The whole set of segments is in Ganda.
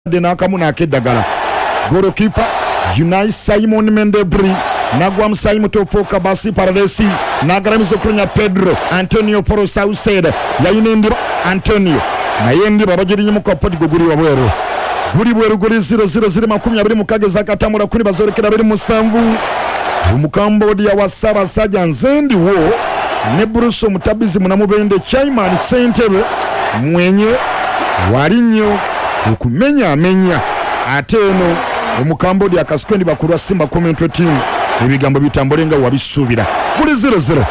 Denakamu akeddagala golokipa Unai Simon Mendebri Nagwam Simon Topoka Basi Paradesi Nagaramizo Krunya Pedro Antonio Poro Sauceda Yainendi Antonio Nayendi babagiri mu kopoti guguri wabweru guri bweru guri 000 makumi abiri mukageza katamura kuri bazorekera biri musanvu Umukambodia wa Sarasajja Nzendi wo ne Bruce Mutabizi munamubende Chairman Sentebe mwenye walinyo okumenya ate eno Omukambodia akasikendi bakulwa Simba commentary team ebigambo bitambolenga wabisubira kuli 0-0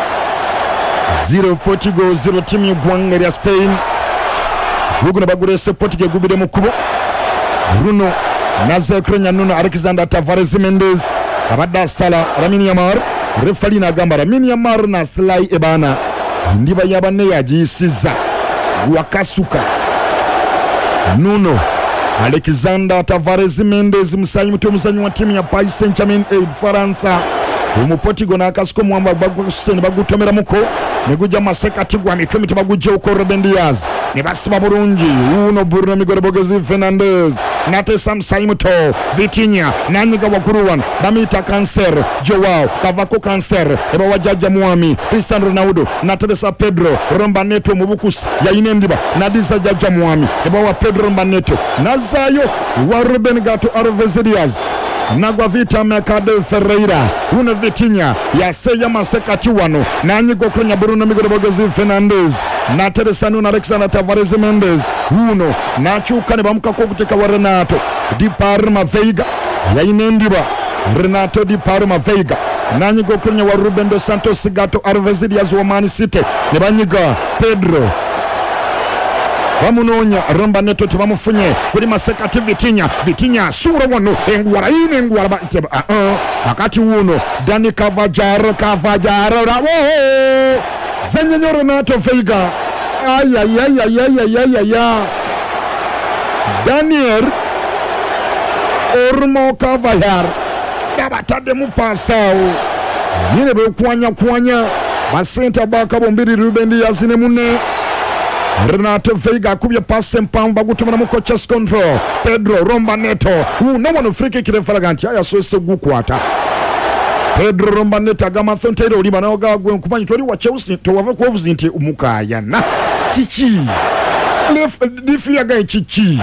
Portugal 0 team y'Ugwanga ya Spain Guguna bagurese Portugal gubire mu kubo Bruno Nazakrenya Nuno Alexander Tavares Mendes abadda sala Lamine Yamal referee nagamba Lamine Yamal na Slai Ebana ndiba yabane yagisiza wakasuka Nuno Alexander Tavares Mendes musanyi wa timu ya Paris Saint-Germain Faransa Portugal na akasuko mwamba bagusene bagutomera muko neguja masekati gwa mitwe baguje uko Ruben Diaz ne basiba bulungi uno Bruno Migoro Bogezi Fernandes nate Sam Saimuto Vitinha nanyiga wakuruwan bamita Cancer Joao Cavaco Cancer eba wajaja Mwami Cristiano Ronaldo na Teresa Pedro Romba Neto mubukus ya Inendiba na Disa Jaja Mwami eba wa Pedro Romba Neto nazayo wa Ruben Gato Alves Diaz Nagwa Vita Mercado Ferreira una Vitinha ya seya masekati wano nanyigo krunya Bruno Migoro Bogezi Fernandes na Teresa Nuno Alexander Tavares Mendes uno na chuka ne bamuka ko kuteka wa Renato Di Parma Veiga ya Inendiba Renato Di Parma Veiga nanyigo krunya wa Ruben dos Santos Gato Alves Diaz wa Man City ne banyiga Pedro bamunonya Romba Neto tubamufunye kuri masekati Vitinha sura wano engwara ba akati uno Dani Cavajaro rabo Zenyenyo Renato Veiga Daniel Ormo Cavajaro yabatade mu pasao nyine be kwanya basenta bakabombiri Ruben Diaz ne munne Renato Veiga kubye passe mpamba gutumana mu chest control Pedro Romba Neto no one free kick referaganti aya so se gukwata Pedro Romba Neto agama Fontero liba na ogagwe nkumanyi tori wa Chelsea to wava ko vuzinti umukaya na chichi left difia ga chichi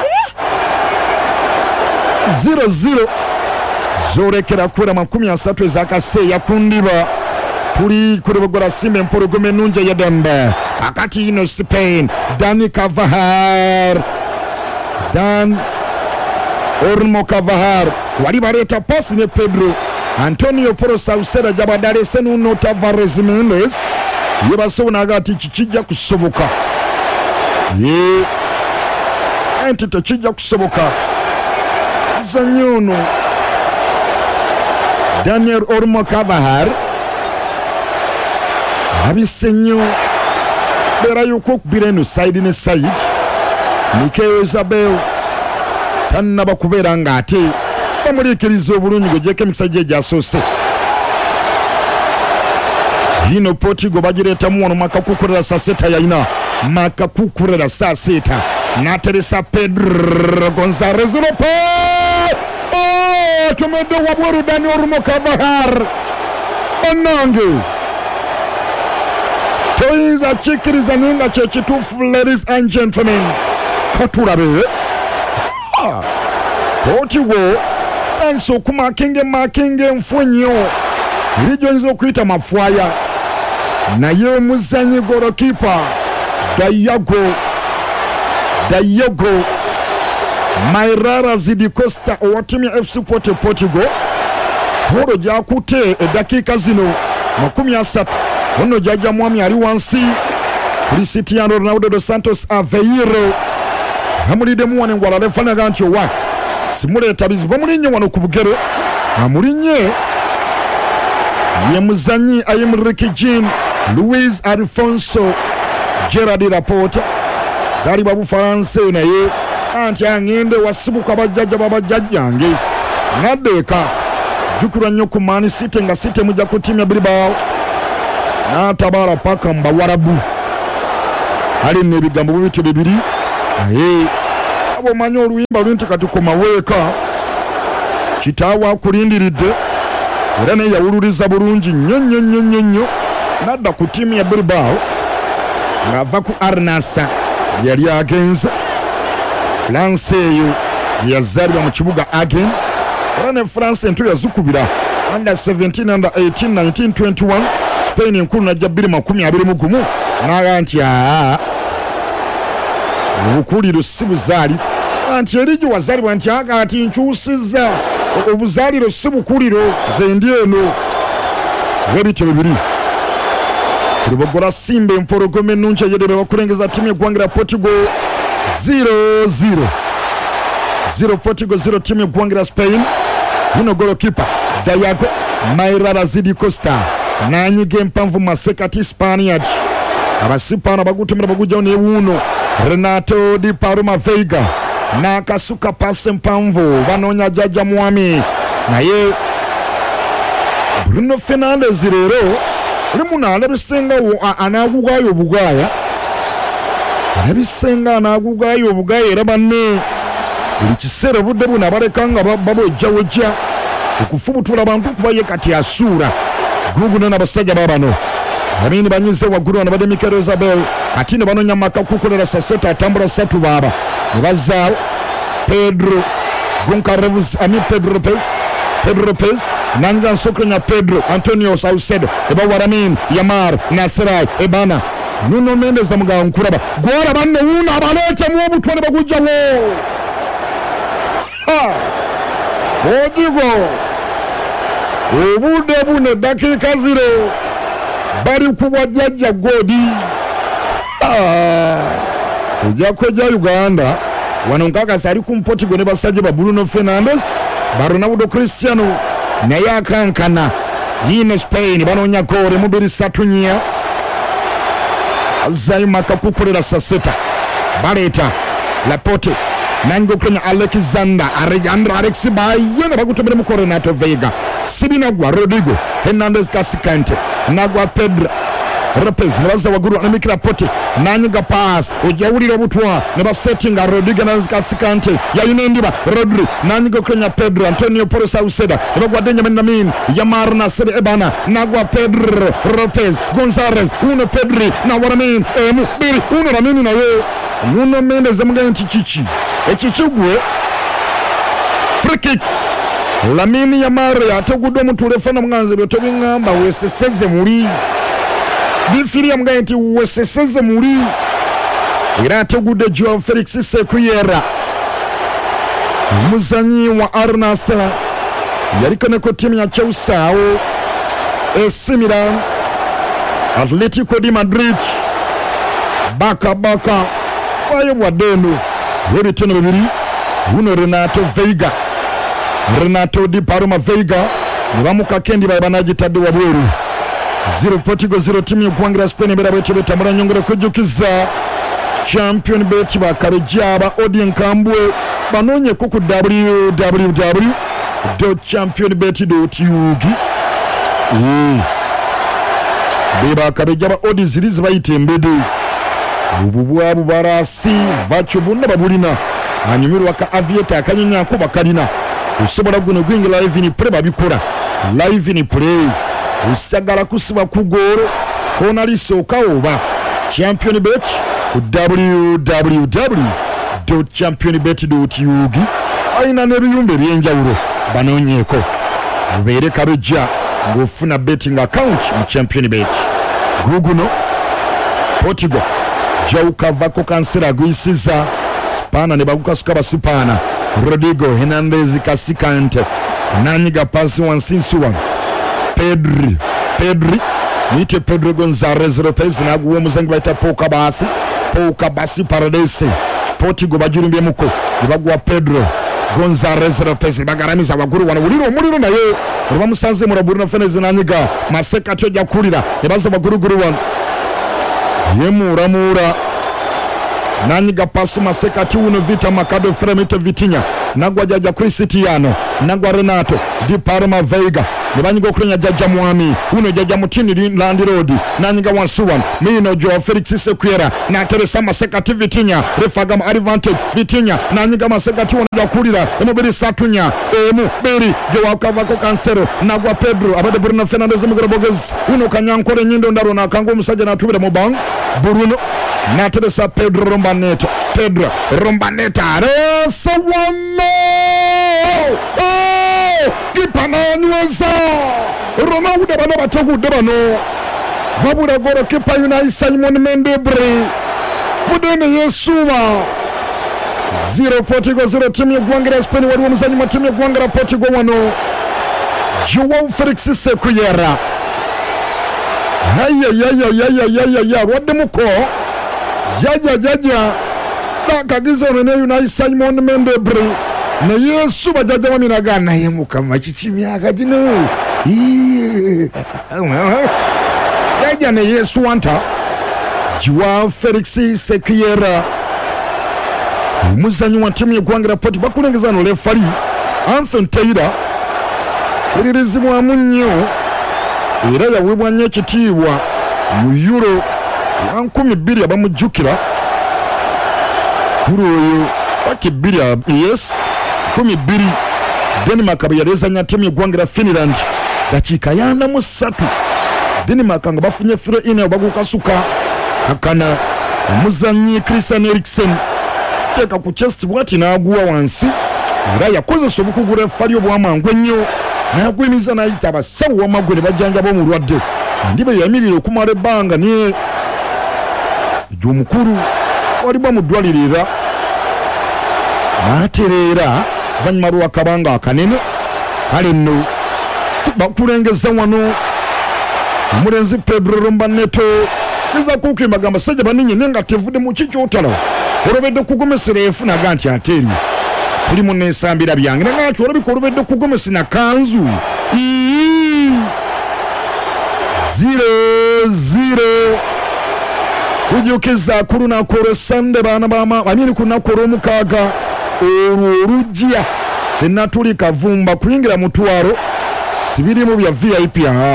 0-0 zorekera kura 13 zakase yakundiba tuli kuribogora Simba Mpologome nunja ya Dembe akati ino Spain Dani Cavajaro Dan Ormo Cavajaro wali bareta pasi ne Pedro Antonio Poro Sauceda jabadale Nuno Tavares Mendes yebasona agati kichija kusoboka entito kijja kusoboka zanyono Daniel Ormo Cavajaro abisenyo bera yuko bireno side ne side Mikel Isabel tanna bakubera ngate bamulikiriza obulungi gojeke misaje jasose Hino Portugal bagireta muwono makakukurera saseta yaina makakukurera saseta na Teresa Pedro Gonzalez Lopez tumedo wabweru Dani Ormo Cavajaro onange toiza chikiriza ninga chechitufu ladies and gentlemen katurabe Portugal enso kuma kinge mfunyo irijo nzo kuita mafwaya na ye muzanyi golokipa Diogo Mairara Zidi Costa owatumia FC Portugal horo jakute dakika zino 13 ono jaja Mwami ali wansi Cristiano Ronaldo dos Santos Aveiro hamulide muwane ngwala lefana ganti wa simule tabizi bamulinye wano kubugero amulinye ye muzanyi ayimriki Jean Luis Alfonso Gerard Laporte zali babu France naye anti angende wasibuka bajjaja babajjajjange nadeka jukura nnyo ku Man City nga City mujja kutimya Bilbao na tabara paka mbawarabu ali nebigambo bitu bibiri naye abo manyo oluyimba lunti kati koma weeka kitaawa akulindiridde era naye yawululiza bulungi nnyo nadda ku ttiimu ya Bilbao ng'ava ku Arnasa yali agenze France eyo yazaalibwa mu kibuga Agen era ne France ento yazikubira under 17 under 18 19 21 Spain enkulu najja 2021 naga nti obukuliro si buzaali anti erigi wazaalibwa nti ati nkyusizza obuzaaliro si bukuliro ze ndi eno bwebityo bibiri Lubogola Simba empologoma ennungi eyedde bakulengeza ttiimu y'eggwanga Portugal 0-0 Portugal 0 ttiimu y'eggwanga Spain. Uno golokipa Dayago Mairara Zidi Costa nanyiga empanvu Masekati Spaniard abasipaana bagutumira bagujjawo ne wuno Renato Di Palma Veiga n'akasuka pasi empanvu banoonya jjajja mwami naye Bruno Fernandes leero limu alabisenga anagugayo obugaya alabisenga anagugayo obugaya era banne buli kiseera budde buno abalekanga babojjawojja okufubutula abantu kuba ye kati asuura guguno n'abasajja babano abini banyize waggulu wano badde Mikel Isabel ati ne banoonya maka kukolera saseta atambula 3 baaba ne bazaawo Pedro Goncalves Pedro Lopez nanga nsokonya Pedro Antonio Saucedo eba Waramin Yamar Nasrai Ebana Nuno Mendes amuga nkuraba gwara banne wuna abalete mu obutwane bagujjawo Odigo obude bune dakika 0 bari kubajjajja godi ujja koja Uganda wano nkakasa ali ku Portugal ne basajja ba Bruno Fernandes Ronaldo Cristiano naye akankana yino Spain banoonya goole mu 2-3 Zaima kakukolera saseta baleeta Laporte nangokonya Alexander Alex bayena bagutomera mu Renato Veiga Sibinagwa Rodrigo Hernandez Casicante nagwa Pedro Lopez nebaza waguru na Mikel Laporte nanyiga pass ojawulira obutwa ne basettinga Rodrigo Casicante yayinendiba Rodri nanyiga konya Pedro Antonio Paulo Saucedo nebagwadde Benjamin Yamar Nasser Ebana nagwa Pedro Lopez Gonzalez uno Pedri na Waramin emu biri uno Ramini naye Nuno Mendes amugenti chichi ekikigwe free kick Lamine Yamal atogudde omutulefona mwanze byoto bingamba weseseze muri Difiri amugenti weseseze muri era atogudde Joao Felix Sekuyera muzanyi wa Arsenal yaliko ne ko timu ya Chelsea AC Milan Atletico de Madrid baka bayo bwadendo webitono bibiri uno Renato Di Palma Veiga nibamuka kendi banagitadde wabweru 0 Portugal 0 timu y'eggwanga Spain bera bwetyo betambula nyongera kujjukiza champion bet bakarejaba Odien Kambwe banonye ku www.championbet.ug beba karejaba odi zirizi bayitembede ububwabu barasi vacho bonna babulina anyumirwa ka aviator akanyonya ko bakalina usobola guno gwingira live ni play babikola live ni play usagala kusiba kugoro kona lisoka oba champion bet ku www.championbet.ug aina nebiyumbe byenjawulo banonyeko ubere kabejja ngofuna betting account mu champion bet guguno Portugal Jauka vako kansera guisiza Spana ne bagukasuka basipana Rodrigo Hernandez Casicante nanyiga pasi wansinsuwa Pedri nite Pedro Gonzalez Lopez naguwo muzangi baita Pouka Basi Paradise Portugal bajirumbye muko bagwa Pedro Gonzalez Lopez bagaramiza waguru wana muliro naye bamusanze mu Bruno Fernandes nanyiga maseka cyo kulira ebaza baguru wana Yemura nanyiga pasi maseka tiuno Vita Mercado Fremito Vitinha nagwa jaja Cristiano nagwa Renato Di Palma Veiga nebanyiga okulenya jajja mwami uno jajja mutini Land Road nanyiga wansuwan mino jo Felix Sekwera na Teresa Masekati Vitinha refagama advantage Vitinha nanyiga Masekati wona kulira emubiri satunya emu beri jo wakavako Cancelo nagwa Pedro abade Bruno Fernandes mugorobogez uno kanyankore nyindo ndaro na kango musajja natubira mu bang Bruno na Teresa Pedro Rombaneta Sawano Kipananyuza Ronaldo bano batagude bano babura goro kipa Unai Simon Mendebre Fudene Yesuwa 0 Portugal 0 timu ya Gwangera Spain wali wamuzanyi wa timu ya Gwangera Portugal wano Joao Felix Sekwera Haya wadde muko jaja nakagiza nene Unai Simon Mendebre na Yesu bajaja waminaga naye mukama chichimyaka jino jaja na Yesu wanta Joao Felix Sekwera umuzanyi wa timu ya Gwangera Poti bakulengeza no refari Anthony Taylor kiririzibwa munyo era yawebwa nnyo ekitiibwa mu Euro 12 abamujjukira kuri oyo kati 2 yes 12 Denmark abayalezanya timu ya Gwangera Finland dakika yana mu 3 Denmark nga bafunye 3-in bagukasuka akana omuzanyi Christian Eriksen teka ku chest bwati naguwa wansi era yakozesa obukugura effali obwamangu ennyo nagwemiza nayita abasawo wamagwere bajjanjaba omulwadde ndibe yamirire okumala ebbanga niye omukulu walibwa mu ddwaliro era n'atereera oluvannyuma lw'akabanga akanene kale nno bakulengeza wano omulenzi Pedro Rombaneto iza kukimba gamba sajja baninye nenga tevudde mu kikyotala olobedde kugomesera efunaga nti ateeri tuli mu nsambira byange nangaki olabika olobedde kugomesina kanzu 0-0 kujukiza kurunaku olw'Essande baana bama banyini ku lunaku olw'omukaaga olwo olujja ffenna tuli kavumba kuyingira mutwalo sibirimu bya VIP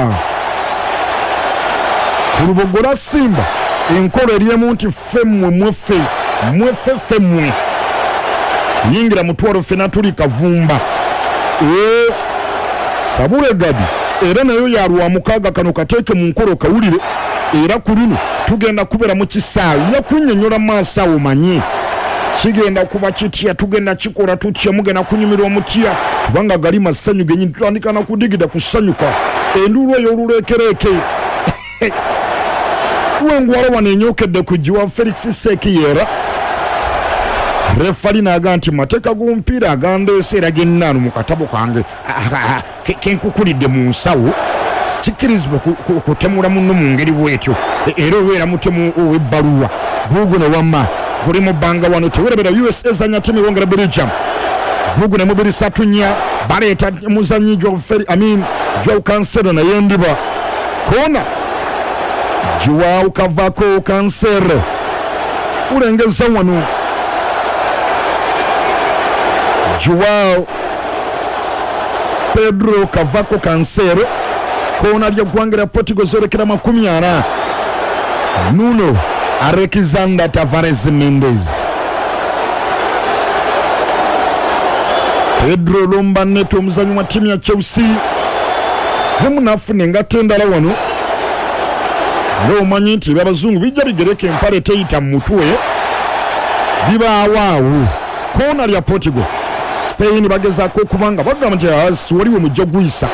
ku lubogola Simba enkola eryemu nti ffemmwe mweffe yingira mutwalo ffenna tuli kavumba Sabule Gadi era nayo yalwa mukaaga kano kateeke mu nkolo kawulire era ku luno tugenda kubera mu kisaawe yakunnyonnyola maaso awo manye kigenda kuba kitya tugenda kikola tutya mugenda kunyumirwa mutya kubanga gali masanyu genyini tutandika na kudigida kusanyuka enduulu eyo olulekereke wengwala wanenyokedde ku Joao Felix Sekwera refali naga nti mateeka g'omupiira agandeese era gennaano mu katabo kange kenkukulidde mu nsawo sikirizibwa kutemula munno mu ngeri bwetyo era obeera mutemu ow'ebbaluwa guguno wamma guli mu bbanga wano tewerebera USA zanya timu wongera Belgium guguno mubiri 3 baleeta muzanyi Joao Cancelo naye ndiba kona Joao kavako Cancelo ulengeza wano Joao Pedro Cavaco Cancelo kona lya Gwangera Portugal zorekera 40 Nuno Alexander Tavares Mendes Pedro Rombaneto omuzanyi wa timu ya Chelsea zemunafune ngatendala wano ng'omanyi nti abazungu bijja bigereka empale teyita mu mutwe bibawaawo kona lya Portugal Spain bagezaako okubanga bagamba nti siwaliwe mujja kuguyisa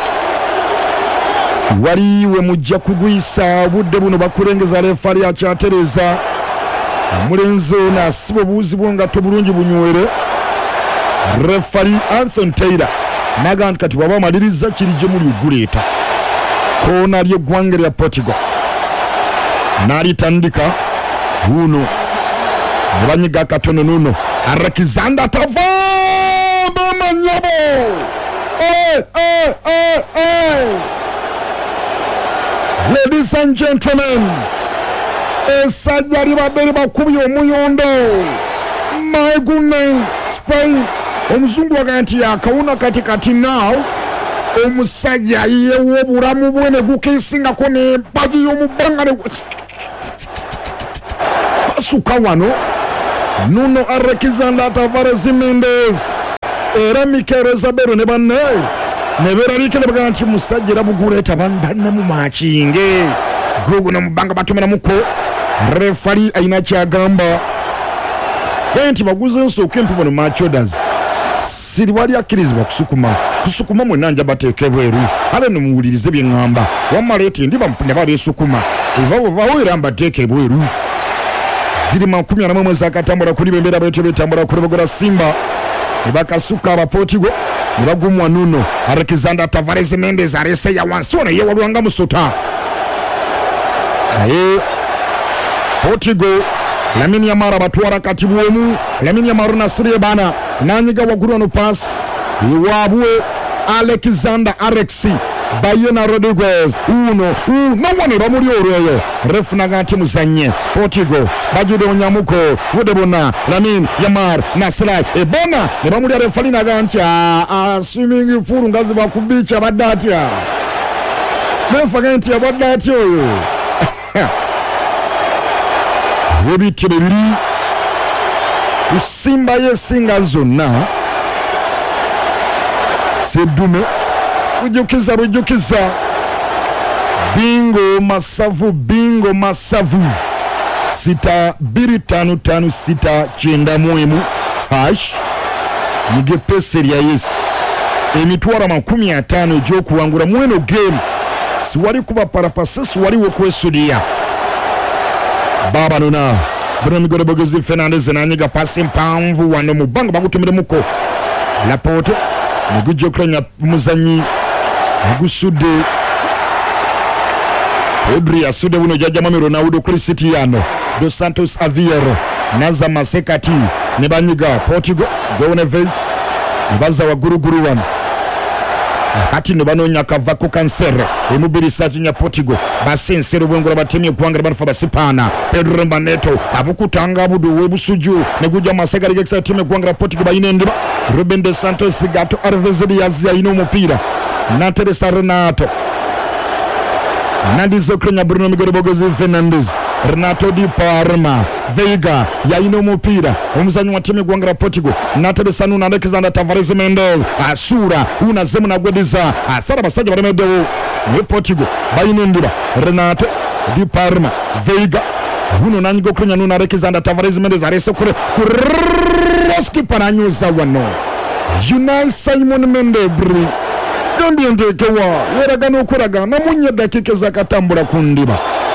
siwaliwe mujja kuguyisa obudde buno bakulengeza refari akyatereza omulenzi ono asiba obuwuzi bw'engatto bulungi bunywere refari Anthony Taylor naga nti kati bwaba amaliriza kiri gye muli oguleeta kona ly'eggwanga lya Portugal n'alitandika uno ne banyiga akatono nuno Alexander Tavares manyabo ladies and gentlemen esajja libadde libakubye omuyundo my goodness Spain omuzungu waga nti yakawuna kati now omusajja yewo bulamu bwe ne gukisingako ne baji y'omubanga ne kasuka wano Nuno Alexander Tavares Mendes era Mikel Oyarzabal ne banne ne berabikira baga nti musajja era buguleeta bandanne mu machinge gugu no mubanga batumira muko refari aina kyagamba enti baguze nsooke mpubo ne match orders siri wali akirizibwa kusukuma mwe nanja bateeke bweru ale ne muwulirize bye ngamba wamaleti ndiba ne baleesukuma bavo era mbateeke bweru ziri 40 mwezi akatambula kuli bembera beto betambula kuli bagora Simba ne bakasuka abapotigo ne bagumwa Nuno Alexander Tavares Mendes arese ya wansi ona ye walwanga musota Portugal Lamine Yamal batwara katibuemu Lamine Yamal na Suriye bana nanyiga waguru no pass iwabwe Alexander Arexi Bayona Rodriguez uno namone bamuli olweyo ref nagati muzanye Portugal bajude onyamuko wudebona Lamine Yamal na Suriye ebona ne bamuli refali naganti swimming pool ngazi bakubicha badatya nefagenti abadatya oyo Ebiti bibiri Simba yesinga zonna Sedume bujukiza bingo masavu 62556 hash nigepeseri ya yes emitwara 50 gyokuwangula mweno game siwali kuba parapase siwali wokwesudia Baba Nuna Bruno Migoro Bogozi Fernandez nanyiga pasi mpanvu wano mubanga bagutumire muko Laporte Mugujo Kronya muzanyi Agusude Pedri asude uno jaja mami Ronaldo kuri City yano Dos Santos Aveiro Naza Masekati Nebanyiga Portugal Goneves Nibaza wa guruguru wano Hati nebanonya kavako kansere emubiri sajinya Portugal basensero bwengura batemye kuangira banfa basipana Pedro Maneto abukutanga abudu webusuju neguja masegari geksa time kuangira Portugal bayinendiba Ruben dos Santos Gato Alves Diaz ino mupira na Teresa Renato Nandizo Kronya Bruno Migoro Bogozi Fernandez Renato Di Parma Veiga yaino mupira omuzanyi wa timu kuangira Portugal na Teresa Nuno Alexander Tavares Mendes asura unazemu na gwediza asara basajja baremedewo ne Portugal bayinendiba Renato Di Parma Veiga uno nanyigo Kronya Nuno Alexander Tavares Mendes arese kure kuroski paranyuza wano Unai Simon Mendebri Gambia ntekewa weragano okuraga namunye dakika zakatambula kundiba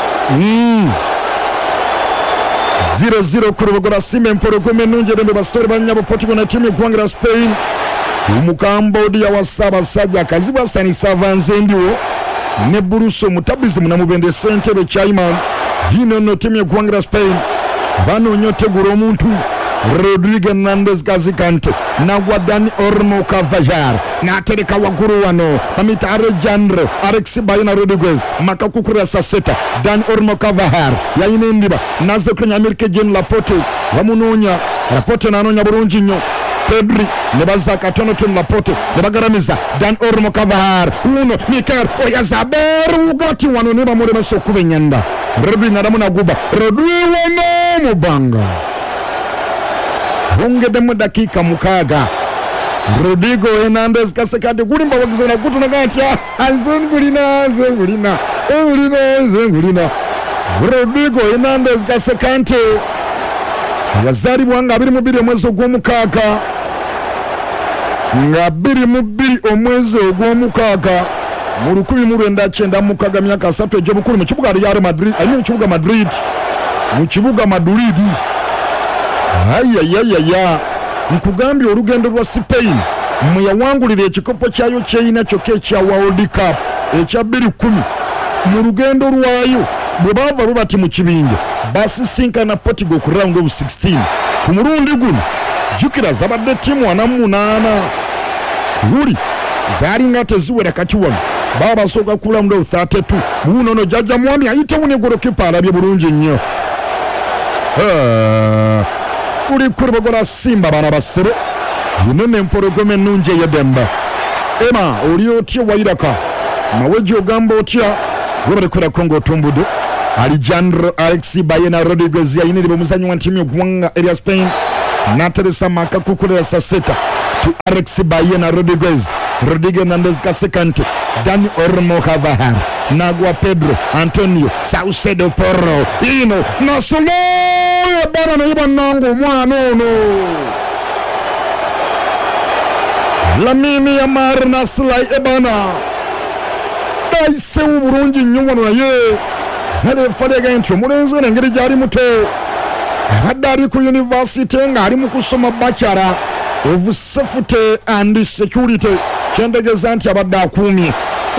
0-0 kurubogora sime mporo kome nunje dembe bastori banyabo Portugal na timu kuangira Spain Cambodia wasaba sajja kazibwa sani savanze ndiwo ne Buruso mutabizi munamubende sentebe Chaiman hino no timu kuangira Spain bano nyote guro omuntu Rodrigo Hernandez Gazikante na Wadani Ormo Cavajar na tereka waguru wano mamita Arejandro Alexi Bayona Rodriguez makakukura saseta Dan Ormo Cavajar yayinendiba nazo kwenye Amerika Jen Laporte wamunonya Laporte nanonya burungi nyo Pedri nebaza katono tun Laporte nebagaramiza Dan Ormo Cavajar uno Mikel Oyarzabal ugati wano neba murema sokube nyanda Rodri naramuna guba Rodri wano mubanga Hongedemu dakika mukaga Rodrigo Hernandez Kasekati gulimba wakizona kutu nagatia Zengulina Rodrigo Hernandez Kasekati yazari mwanga 22 omwezi ogw'omukaaga nga 22 omwezi ogw'omukaaga mu 1996 myaka 3 egy'obukulu mu kibuga Real Madrid mu kibuga Madrid Ayayayaya nkugambye olugendo lwa Spain muyawangulira ekikopo kyayo kyeyina kyokka ekya World Cup ekya 2010 mu lugendo lwayo bwe bava bati mu kibinja basisinkana Portugal ku round of 16 ku mulundi guno jukira zabadde timu 48 luli zali nga teziwera kati wano baba basooka ku round of 32 buno no jajja mwami ayitewo ne golokipa alabye bulungi nnyo uri kuribogora Simba bana basebe yinone mporogome nunje yedemba Emma oli otya wairaka maweji ogamba otya webalekera kongo otumbude Alejandro Alexis Bayena Rodriguez yayinira omuzanyi wa ttiimu y'eggwanga erya Spain n'ateresa maka kukulira saseta to Alexis Bayena Rodriguez Hernandez Casecanto Dani Olmo Carvajal Nagua Pedro Antonio Saucedo Porro ino nasolo bana nayiba nango omwana ono Lamine Yamal Naslai ebana daisewu bulungi nnyo wano naye nalefalega nti omulenzi ono engeri gyali muto abadde ali ku yunivasite ng'ali mu kusoma bachelor of safety and security kyendegeeza nti abadde akuumye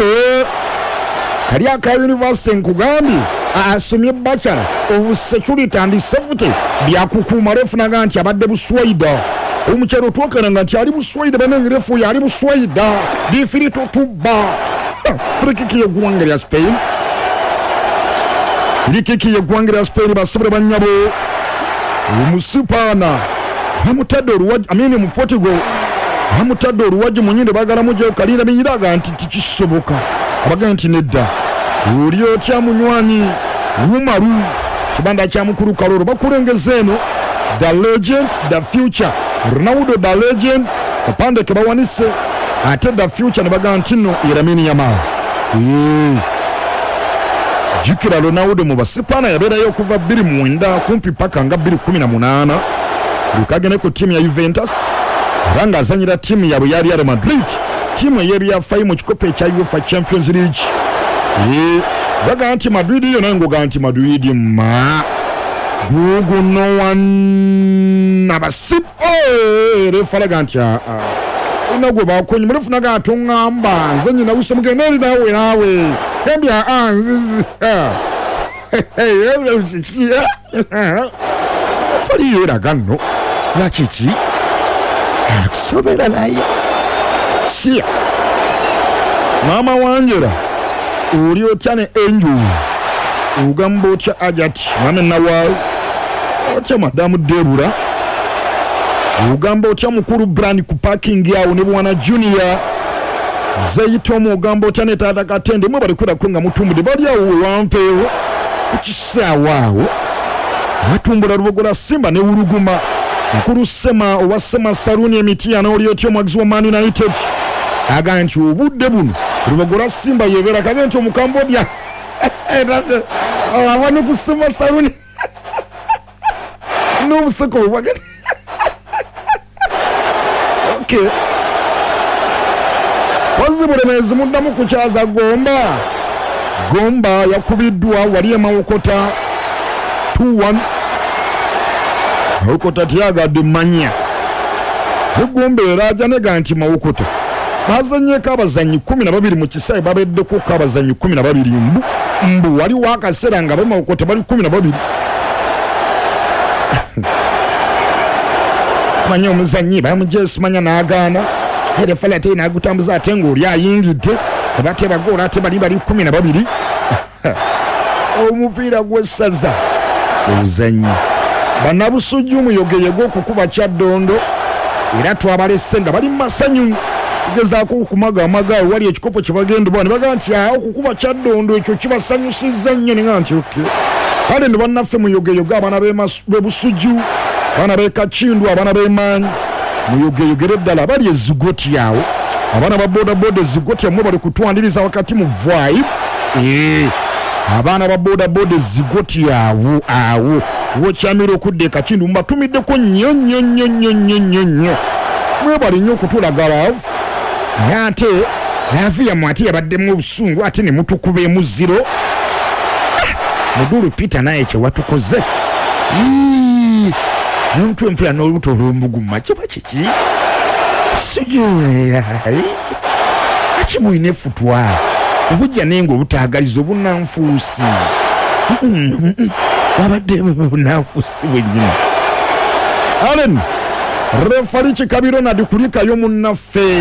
kali aka yunivasite nkugambye asomye bachelor of security and safety byakukuuma lefunaga nti abadde buswaida omukyalo twakananga nti ali buswaida banengerefu yali buswaida difirito tubba frikiki y'eggwanga lya Spain frikiki y'eggwanga lya Spain basobole bannyabo omusipaana bamutadde oluwaji mu Portugal bamutadde oluwaji mu nnyinde baagalamu gye kalina binyiraga nti tikisoboka abaga nti nedda oli otya munywanyi wumaru kibanda kya mukulu kaloro bakulengeza eno the legend the future Ronaldo the legend kapande ke bawanise ate the future ne baga nti no Lamine Yamal jikira Ronaldo mu basipana yabeerayo okuva 2009 kumpi paka nga 2018 lukagene ku timu ya Juventus ranga azanyira timu ya Real Madrid timu ey'ebyafayo mu kikopo ekya UEFA Champions League baga nti Madrid yo nango ga nti Madrid ma gugu no one abasip refalaga nti unagwe bakonyi mulifunaga atungamba nze nyina wise mugenderi nawe kembya anzizi fali era ganno nakiki akusobera naye sia mama wanjera oli otya ne Angel ugamba otya Ajati mame nawawe otya madamu Debura ugamba otya mukuru Brand ku parking yawo ne Bwana Junior Zeyitomo ugamba otya ne Tata Katende mwe bali kula kunga mutumbude bali awo wampeewo kukisaawaawo batumbula Lubogola Simba ne Uruguma mukuru Sema owa Sema Saruni Emitiana oli otya omwagizi wa Man United aga nti obudde buno Lubogola Simba yebeera kage nti omu Cambodia awani kusema Saruni n'obuseko bwagati okay wazibulemezi muddamu kukyaza Gomba yakubiddwa wali emawokota 2-1 mawokota tiyagadde manya Gomba era ajanega nti mawokota bazanyeko abazanyi 12 mu kisaawe babeddeko abazanyi 12 mbu wali wakasera nga bamawokota bali 12 Simanya omuzanyi bamujesi manya n'agaana Hele fala ate nagutambuza ate ng'oli ayingidde abate bagola ate bali 12 omupiira gw'essaza obuzanyi bannabusujju muyogeyego okukuba Kyaddondo era twabalese nga bali masanyu gezaako okumaga amagaawo wali ekikopo kye bagenda bwana baga nti okukuba Kyaddondo ekyo kibasanyusizza nnyo nga nti kale ne bannaffe muyogeyoga abaana b'ebusujju abaana b'Ekakindu abaana b'Emaanyi muyogeyogere ddala bali ezigoti yawo abaana ba bodaboda ezigoti mwe bali kutwandiriza wakati mu vibe abaana ba bodaboda ezigoti awo wokyamira okudda Ekakindu mbatumiddeko nnyo mwe bali nnyo okutulaga laavu naye ate laavu yammwe ate yabaddemu obusungu ate ne mutukuba emuziro Mudulu Peter naye kye watukoze n'omutwe mpula n'olubuto olw'omuguma kiba kiki sijule akimulina effutwa obujja naye ng'obutaagaliza obunanfuusi wabadde obunanfuusi bwennyini Allen refali Kikabiro nadikulikayo munnaffe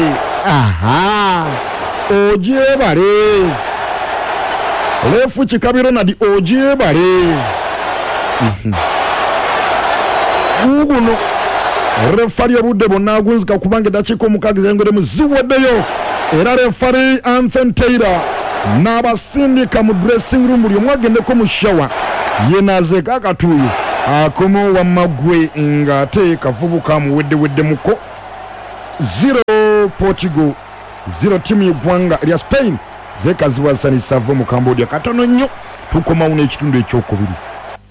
ogyebale refu Kikabiro nadi ogyebale guguno refali obudde bonna agunzika kubanga eddakiika omukaaga zengere muziwaddeyo era refari Anthony Taylor n'abasindika mu dressing room buli omu agendeko mu shower yenazeeko akatuuyo akomo wamagwe ng'ate kavubuka muwedde muko 0 Portugal 0 timu y'eggwanga erya Spain zeekaziwasanisa ava mu Cambodia katono nnyo tukomawo n'ekitundu ekyokubiri.